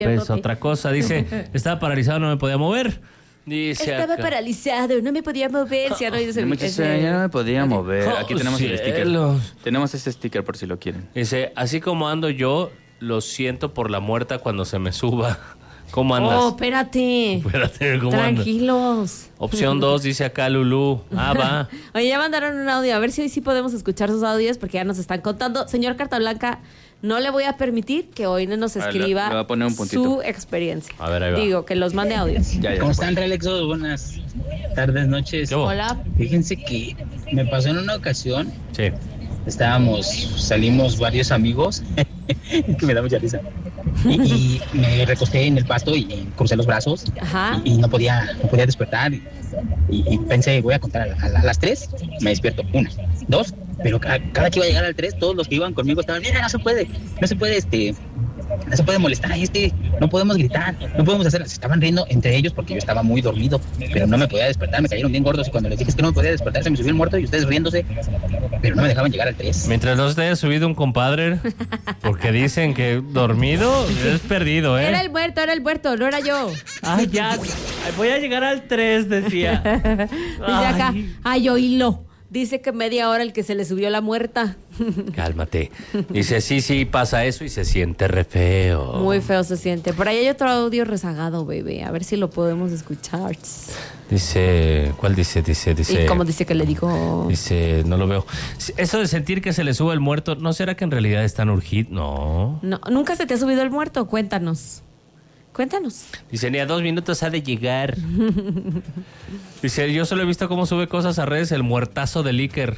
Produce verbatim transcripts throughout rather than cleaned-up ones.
Es otra cosa. Dice, estaba paralizado, no me podía mover. Dice Estaba acá. paralizado, no me podía mover. Si ya no, No, muchacho, ya no me podía mover. Aquí tenemos el sticker. Cielos. Tenemos ese sticker por si lo quieren. Dice, así como ando yo, lo siento por la muerta cuando se me suba. ¿Cómo andas? Oh, espérate. Espérate, ¿cómo andas? Tranquilos. Opción dos, dice acá Lulú. Ah, va. Oye, ya mandaron un audio. A ver si hoy sí podemos escuchar sus audios porque ya nos están contando. Señor Carta Blanca, no le voy a permitir que hoy no nos A ver, escriba le- le voy a poner un puntito. su experiencia. A ver, ahí va. Digo, que los mande audios. Ya, ya. ¿Cómo están, Relexos? Buenas tardes, noches. ¿Qué hubo? Hola. Fíjense que me pasó en una ocasión, Sí. estábamos, salimos varios amigos, que me da mucha risa, y, y me recosté en el pasto y crucé los brazos Ajá. y, y no podía, no podía despertar. Y, y pensé, voy a contar a, a- a las tres, me despierto, una, dos, pero ca- cada que iba a llegar al tres, todos los que iban conmigo estaban, mira, no se puede, no se puede, este... No se puede molestar a este, no podemos gritar, no podemos hacer. Se estaban riendo entre ellos porque yo estaba muy dormido, pero no me podía despertar, me cayeron bien gordos y cuando les dije que no me podía despertar se me subió el muerto y ustedes riéndose, pero no me dejaban llegar al tres. Mientras no se te haya subido un compadre, porque dicen que dormido es perdido, ¿eh? Era el muerto, era el muerto, no era yo. Ay, ya. Voy a llegar al tres, decía. Dice acá, ay, oílo. Dice que media hora el que se le subió la muerta. Cálmate. Dice, sí, sí, pasa eso y se siente re feo. Muy feo se siente. Por ahí hay otro audio rezagado, bebé. A ver si lo podemos escuchar. Dice, ¿cuál dice? Dice, dice. ¿Y cómo dice que le digo? Dice, no lo veo. Eso de sentir que se le sube el muerto, ¿no será que en realidad están urgidos? No. No, ¿nunca se te ha subido el muerto? Cuéntanos. Cuéntanos. Dice, ni a dos minutos ha de llegar. Dice, yo solo he visto cómo sube cosas a redes el muertazo de Iker.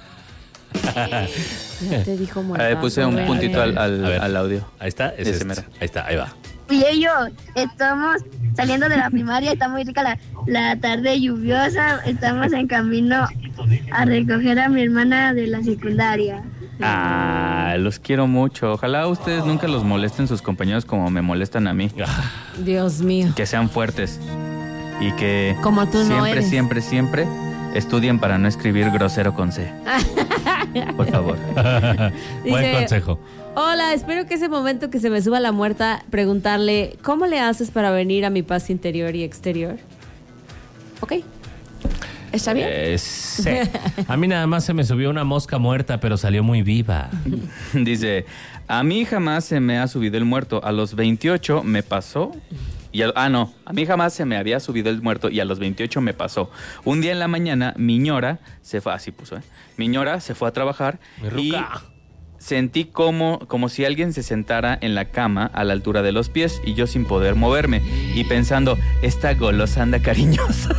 Ya te dijo A muerto. ver, puse un puntito al, al, A ver. al audio. Ahí está, es Ese este. mero. Ahí está, ahí va. Y yo, estamos saliendo de la primaria, está muy rica la, la tarde lluviosa, estamos en camino a recoger a mi hermana de la secundaria. Ah, los quiero mucho. Ojalá ustedes nunca los molesten sus compañeros como me molestan a mí. Dios mío. Que sean fuertes. Y que Como tú no siempre, eres. siempre, siempre estudien para no escribir grosero con C. Por favor. Buen Dice, consejo. Hola, espero que ese momento que se me suba la muerta, preguntarle, ¿cómo le haces para venir a mi paz interior y exterior? Ok. ¿Está bien? Eh, sí. A mí nada más se me subió una mosca muerta, pero salió muy viva. Dice, a mí jamás se me ha subido el muerto. A los veintiocho me pasó. Y a- ah, no. A mí jamás se me había subido el muerto y a los veintiocho me pasó. Un día en la mañana, mi ñora se fue... Así puso, ¿eh? Mi ñora se fue a trabajar Mi y ruca. sentí como, como si alguien se sentara en la cama a la altura de los pies y yo sin poder moverme. Y pensando, esta golosa anda cariñosa.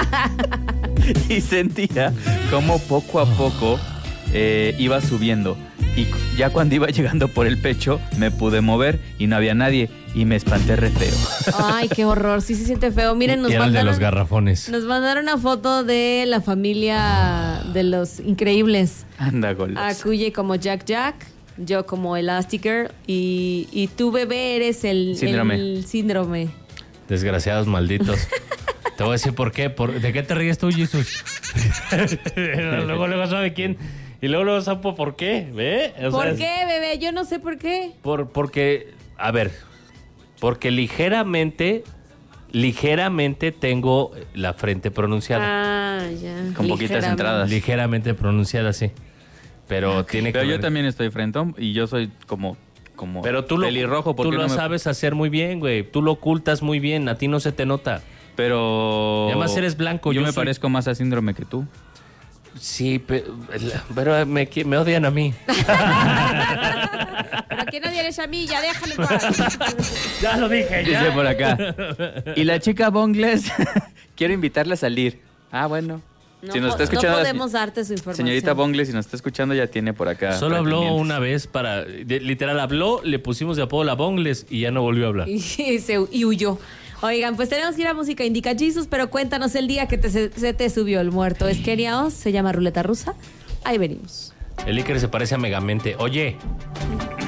Y sentía como poco a poco eh, iba subiendo. Y cu- ya cuando iba llegando por el pecho, me pude mover y no había nadie. Y me espanté re feo. Ay, qué horror. Sí se siente feo. Miren, nos Y era el de mandaron, los garrafones. nos mandaron una foto de la familia de los increíbles. Anda, golosa. Acuye como Jack Jack, yo como Elastigirl y, y tú, bebé, eres el Síndrome. el síndrome. Desgraciados malditos. Te voy a decir por qué. Por, ¿De qué te ríes tú, Jesus? Luego, luego sabe quién. Y luego, luego sapo por qué. ¿Ve? O ¿Por sea, qué, bebé? Yo no sé por qué. Por, porque, a ver, porque ligeramente, ligeramente tengo la frente pronunciada. Ah, ya. Con poquitas Ligeramente. entradas. Ligeramente pronunciada, sí. Pero tiene que Pero yo ver- también estoy frentón y yo soy como, como Pero tú lo, pelirrojo. ¿por tú qué lo no me- sabes hacer muy bien, güey. Tú lo ocultas muy bien. A ti no se te nota. Pero... Y además eres blanco, Yo, yo me soy- parezco más a síndrome que tú. Sí, pe- pero me, qui- me odian a mí. Pero que no vienes a mí, ya déjalo en paz. Ya lo dije, Dice por acá. Y la chica Bongles, quiero invitarla a salir. Ah, bueno. No, si nos po- está escuchando, no podemos darte su información. señorita Bongles, si nos está escuchando, ya tiene por acá. Solo habló pretendientes. una vez para... de- literal, habló, le pusimos de apodo la Bongles y ya no volvió a hablar. Y, se, y huyó. Oigan, pues tenemos que ir a Música Indica Jesus, pero cuéntanos el día que te, se, se te subió el muerto. Es Kenia Oz, se llama Ruleta Rusa. Ahí venimos. El Iker se parece a Megamente. Oye,